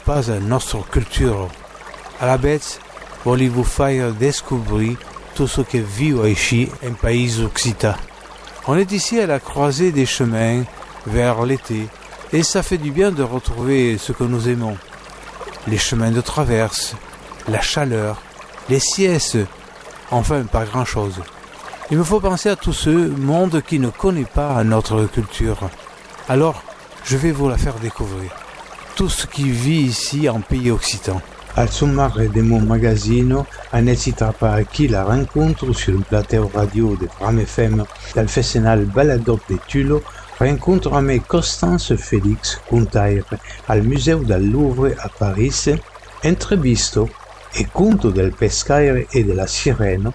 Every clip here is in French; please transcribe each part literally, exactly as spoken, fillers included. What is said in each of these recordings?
pas à notre culture. À la bête, voulez-vous faire découvrir tout ce que vit ici un pays occitan. On est ici à la croisée des chemins vers l'été et ça fait du bien de retrouver ce que nous aimons. Les chemins de traverse, la chaleur, les siestes, enfin pas grand-chose. Il me faut penser à tout ce monde qui ne connaît pas notre culture. Alors, je vais vous la faire découvrir. Tout ce qui vit ici en pays occitan. Al sommaire de mon magazine, on n'hésitera pas à qui la rencontre sur le plateau radio de Bram F M del Festival Baladoc de Tulle, rencontre avec Constance Félix Contaire al Museu del Louvre à Paris, entrevisto e conto del pescaire e della sirena,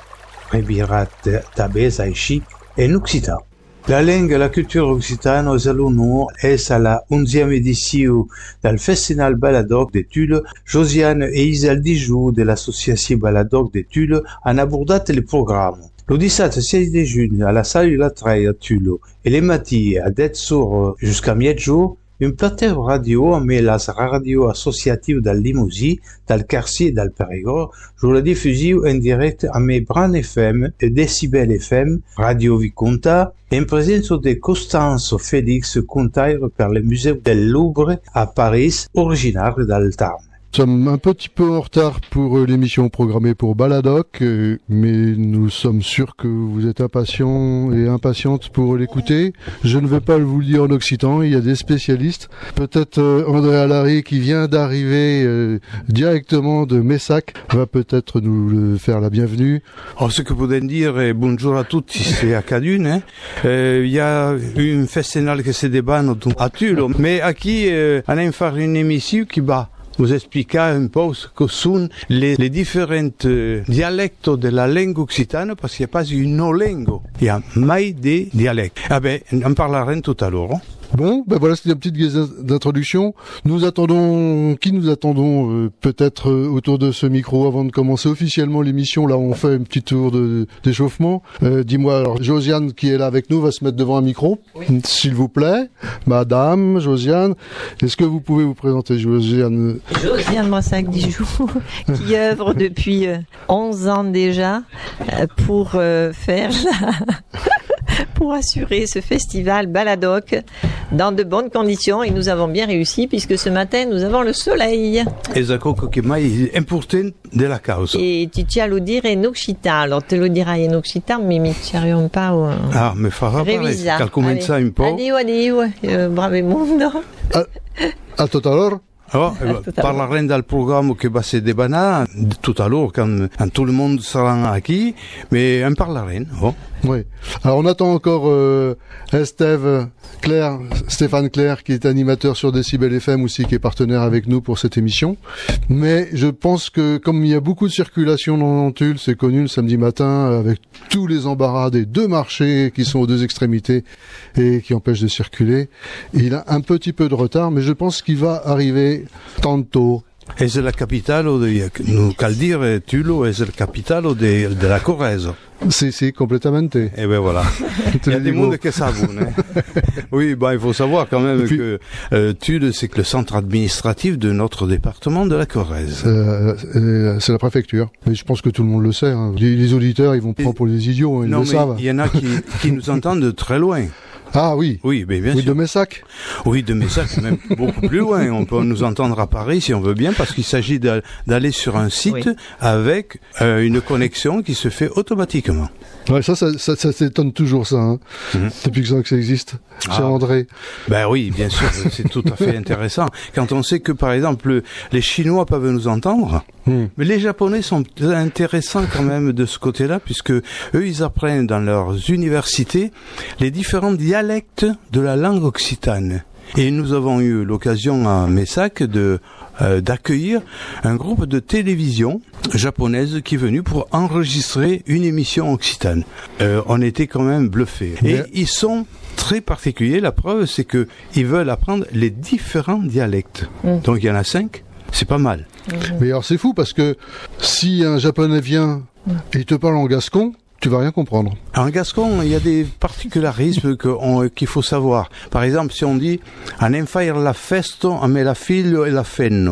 rebirat tabès ici en occitan. La langue et la culture occitane aux alumnos est à la onzième édition del Festival Baladoc de Tulle. Josiane et Isel Dijoux de l'association Baladoc de Tulle han abordat le programme. Le dissabte seize de juny à la salle de la Treille à Tulle et le matí à dez heures jusqu'à miejour, un plateau radio amb les radios associatives del Limousin, del quartier del Périgord, joue la diffusion en direct amb Bram F M et Decibel F M, Radio Viconta, en présence de Constance Félix Contaire per le Museu del Louvre à Paris, originaire del Tarn. Nous sommes un petit peu en retard pour l'émission programmée pour Baladoc, mais nous sommes sûrs que vous êtes impatients et impatientes pour l'écouter. Je ne vais pas vous le dire en occitan, il y a des spécialistes. Peut-être André Allary, qui vient d'arriver euh, directement de Messac, va peut-être nous faire la bienvenue. Alors, ce que vous pouvez dire est bonjour à tous, c'est à Cadune. Hein. Euh, il y a une festival qui se débat à Tulle, mais à qui euh, on a fait une émission qui va vous expliquer un peu ce que sont les, les différents euh, dialectes de la langue occitane, parce qu'il n'y a pas une langue, il y a mai des dialectes. Ah ben, on parlera tout à l'heure. Hein. Bon, ben voilà, c'était une petite guise d'introduction. Nous attendons, qui nous attendons euh, peut-être euh, autour de ce micro avant de commencer officiellement l'émission. Là, on fait un petit tour de, d'échauffement. Euh, dis-moi, alors, Josiane, qui est là avec nous, va se mettre devant un micro, oui. S'il vous plaît. Madame Josiane, est-ce que vous pouvez vous présenter, Josiane? Josiane Brassac-Dijoux, qui œuvre depuis euh, onze ans déjà euh, pour euh, faire la... pour assurer ce festival Baladoc dans de bonnes conditions, et nous avons bien réussi puisque ce matin nous avons le soleil. Et c'est important de la cause. Et tu tiens à le dire en occitan, alors te le diras en occitan, mais ne tirions pas au... Ah, mais farà pareil, cal commença un peu. Adieu, adieu, euh, bravo monde. À, à tout à l'heure. Oh, eh, parlerem del programme que va se débattre tout à l'heure quand, quand tout le monde sera ici, mais en parlerem. Oh. Oui. Alors on attend encore euh, Estève Claire, Stéphane Claire, qui est animateur sur Decibel F M aussi, qui est partenaire avec nous pour cette émission. Mais je pense que comme il y a beaucoup de circulation dans Tulle, c'est connu le samedi matin, avec tous les embarras des deux marchés qui sont aux deux extrémités et qui empêchent de circuler, il a un petit peu de retard, mais je pense qu'il va arriver tantôt. Et c'est la capitale, de, nous cal dire, Tulle est la capitale de, de la Corrèze. Si, si, complètement. Et ben voilà. Il y a des mondes qui savent. Hein. Oui, bah, il faut savoir quand même puis, que euh, Tulle, c'est que le centre administratif de notre département de la Corrèze. Euh, euh, c'est la préfecture. Mais je pense que tout le monde le sait. Hein. Les, les auditeurs, ils vont prendre pour des idiots, ils non, le mais savent. Il y en a qui, qui nous entendent de très loin. Ah oui. Oui, mais bien oui, sûr. de Messac. Oui, de Messac, même beaucoup plus loin. On peut nous entendre à Paris si on veut bien, parce qu'il s'agit d'aller sur un site oui. avec euh, une connexion qui se fait automatiquement. Ouais, ça, ça, ça, ça s'étonne toujours, ça, hein. Mm-hmm. Depuis que ça, que ça existe. Ah. Chez André. Ben oui, bien sûr, c'est tout à fait intéressant. Quand on sait que, par exemple, les Chinois peuvent nous entendre, mm. mais les Japonais sont intéressants quand même de ce côté-là, puisque eux, ils apprennent dans leurs universités les différents dialectes de la langue occitane. Et nous avons eu l'occasion à Messac de euh, d'accueillir un groupe de télévision japonaise qui est venu pour enregistrer une émission occitane. Euh, on était quand même bluffés. Et Mais... ils sont très particuliers. La preuve, c'est que ils veulent apprendre les différents dialectes. Mmh. Donc il y en a cinq. C'est pas mal. Mmh. Mais alors c'est fou parce que si un Japonais vient et il te parle en gascon, tu vas rien comprendre. En gascon, il y a des particularismes que on, qu'il faut savoir. Par exemple, si on dit « On aime faire la festa, on met la figlio et la fenno ».